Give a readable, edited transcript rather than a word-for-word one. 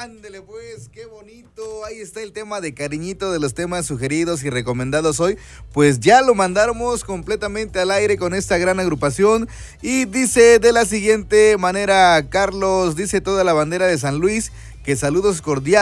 Ándele pues, qué bonito. Ahí está el tema de cariñito de los temas sugeridos y recomendados hoy. Pues ya lo mandamos completamente al aire con esta gran agrupación. Y dice de la siguiente manera, Carlos, dice toda la bandera de San Luis, que saludos cordiales.